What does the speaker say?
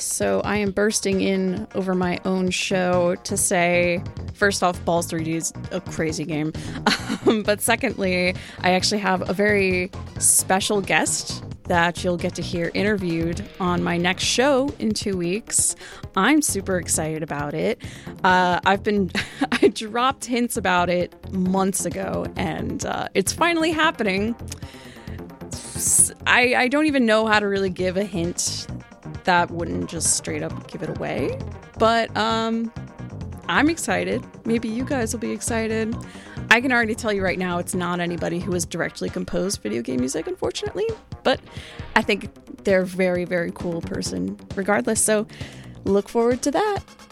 So I am bursting in over my own show to say, first off, Balls 3D is a crazy game. But secondly, I actually have a very special guest that you'll get to hear interviewed on my next show in 2 weeks. I'm super excited about it. I dropped hints about it months ago, and it's finally happening. I don't even know how to really give a hint that wouldn't just straight up give it away. But I'm excited. Maybe you guys will be excited. I can already tell you right now, it's not anybody who has directly composed video game music, unfortunately. But I think they're a very, very cool person regardless. So look forward to that.